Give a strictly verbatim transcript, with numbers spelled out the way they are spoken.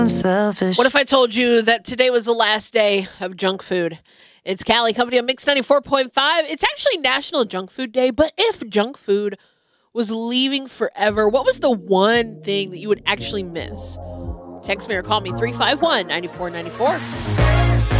I'm selfish. What if I told you that today was the last day of junk food? It's Cali Company on Mix ninety-four point five. It's actually National Junk Food Day, but if junk food was leaving forever, what was the one thing that you would actually miss? Text me or call me three five one, nine four nine four.